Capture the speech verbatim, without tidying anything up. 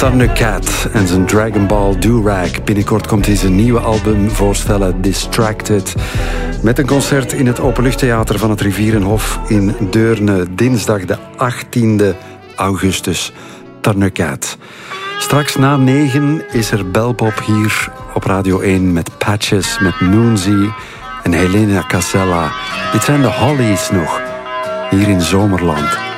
Thundercat en zijn Dragon Ball Do-Rag. Binnenkort komt hij zijn nieuwe album voorstellen, Distracted. Met een concert in het Openluchttheater van het Rivierenhof in Deurne. Dinsdag de achttiende augustus. Thundercat. Straks na negen is er Belpop hier op Radio één met Patches, met Moonsey en Helena Casella. Dit zijn de Hollies nog, hier in Zomerland.